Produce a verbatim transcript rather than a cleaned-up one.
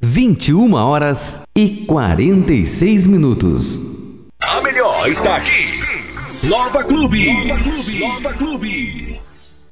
vinte e uma horas e quarenta e seis minutos. A melhor está aqui. Nova Clube. Nova Clube. Nova Clube.